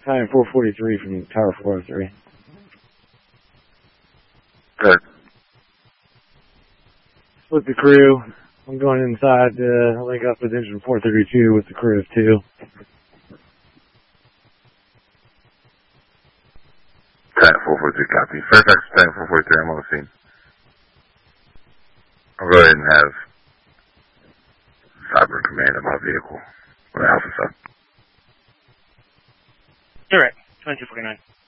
Time 443 from Tower 403. Good. Split the crew. I'm going inside to link up with engine 432 with the crew of 2. Time 443, copy. Fairfax, time 443, I'm on the scene. I'll go ahead and have Cyber command of my vehicle. Alpha Sub. You're right. 2249.